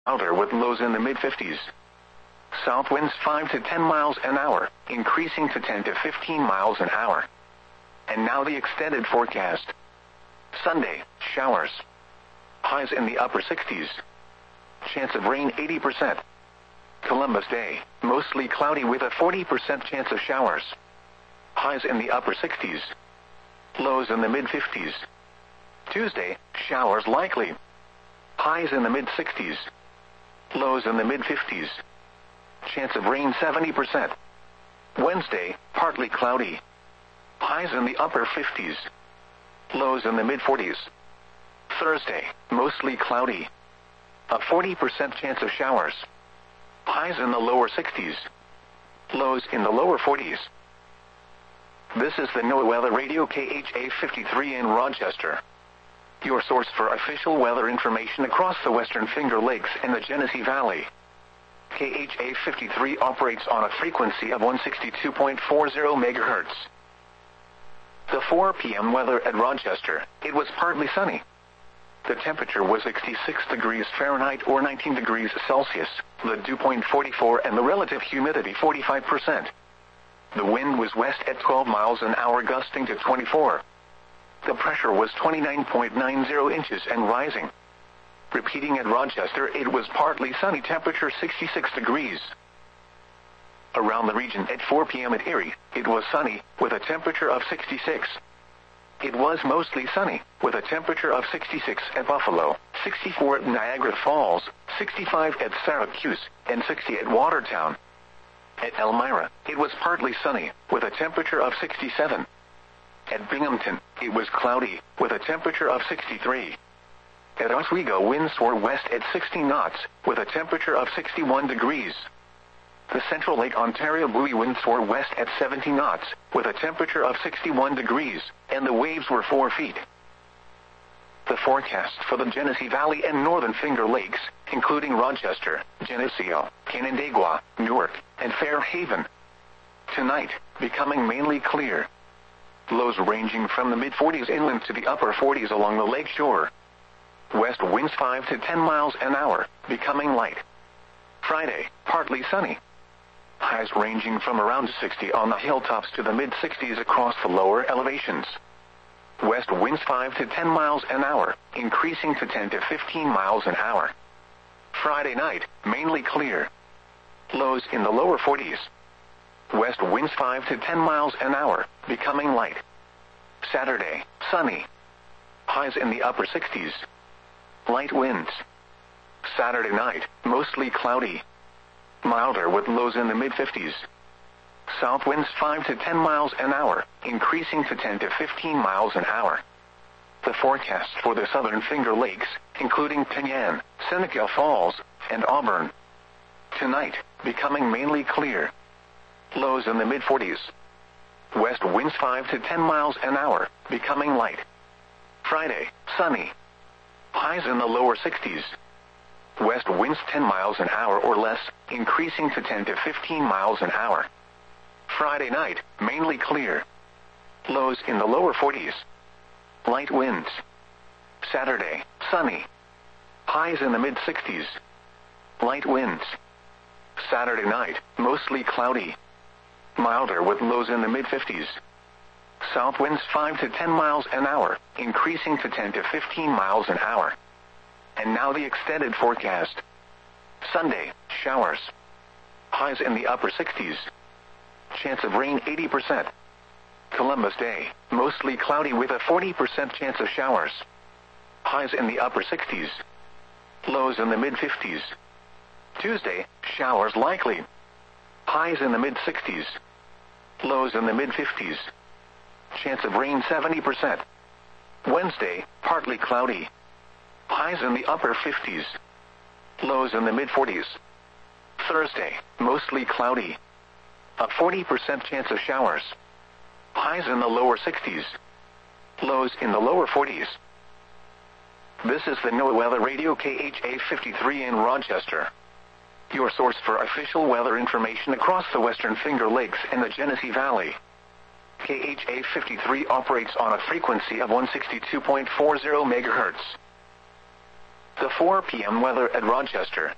milder with lows in the mid-50s. South winds 5 to 10 miles an hour, increasing to 10 to 15 miles an hour. And now the extended forecast. Sunday, showers. Highs in the upper 60s. Chance of rain 80%. Columbus Day, mostly cloudy with a 40% chance of showers. Highs in the upper 60s. Lows in the mid-50s. Tuesday, showers likely. Highs in the mid-60s. Lows in the mid-50s. Chance of rain 70%. Wednesday, partly cloudy. Highs in the upper 50s. Lows in the mid-40s. Thursday, mostly cloudy. A 40% chance of showers. Highs in the lower 60s. Lows in the lower 40s. This is the NOAA Weather Radio KHA 53 in Rochester. Your source for official weather information across the Western Finger Lakes and the Genesee Valley. KHA 53 operates on a frequency of 162.40 MHz. The 4 p.m. weather at Rochester, it was partly sunny. The temperature was 66 degrees Fahrenheit or 19 degrees Celsius, the dew point 44 and the relative humidity 45%. The wind was west at 12 miles an hour gusting to 24. The pressure was 29.90 inches and rising. Repeating at Rochester, it was partly sunny, temperature 66 degrees. Around the region at 4 p.m. at Erie, it was sunny, with a temperature of 66. It was mostly sunny, with a temperature of 66 at Buffalo, 64 at Niagara Falls, 65 at Syracuse, and 60 at Watertown. At Elmira, it was partly sunny, with a temperature of 67. At Binghamton, it was cloudy, with a temperature of 63. At Oswego, winds were west at 60 knots, with a temperature of 61 degrees. The Central Lake Ontario buoy winds were west at 70 knots, with a temperature of 61 degrees, and the waves were 4 feet. The forecast for the Genesee Valley and Northern Finger Lakes, including Rochester, Geneseo, Canandaigua, Newark, and Fairhaven. Tonight, becoming mainly clear. Lows ranging from the mid-40s inland to the upper 40s along the lake shore. West winds 5 to 10 miles an hour, becoming light. Friday, partly sunny. Highs ranging from around 60 on the hilltops to the mid-60s across the lower elevations. West winds 5 to 10 miles an hour, increasing to 10 to 15 miles an hour. Friday night, mainly clear. Lows in the lower 40s. West winds 5 to 10 miles an hour, becoming light. Saturday, sunny. Highs in the upper 60s. Light winds. Saturday night, mostly cloudy. Milder with lows in the mid-50s. South winds 5 to 10 miles an hour, increasing to 10 to 15 miles an hour. The forecast for the Southern Finger Lakes, including Penyan, Seneca Falls, and Auburn. Tonight, becoming mainly clear. Lows in the mid-40s. West winds 5 to 10 miles an hour, becoming light. Friday, sunny. Highs in the lower 60s. West winds 10 miles an hour or less, increasing to 10 to 15 miles an hour. Friday night, mainly clear. Lows in the lower 40s. Light winds. Saturday, sunny. Highs in the mid-60s. Light winds. Saturday night, mostly cloudy. Milder with lows in the mid-50s. South winds 5 to 10 miles an hour, increasing to 10 to 15 miles an hour. And now the extended forecast. Sunday, showers. Highs in the upper 60s. Chance of rain 80%. Columbus Day, mostly cloudy with a 40% chance of showers. Highs in the upper 60s. Lows in the mid-50s. Tuesday, showers likely. Highs in the mid-60s. Lows in the mid-50s. Chance of rain 70%. Wednesday, partly cloudy. Highs in the upper 50s. Lows in the mid-40s. Thursday, mostly cloudy. A 40% chance of showers. Highs in the lower 60s. Lows in the lower 40s. This is the NOAA Weather Radio KHA 53 in Rochester. Your source for official weather information across the Western Finger Lakes and the Genesee Valley. KHA 53 operates on a frequency of 162.40 MHz. The 4 p.m. weather at Rochester,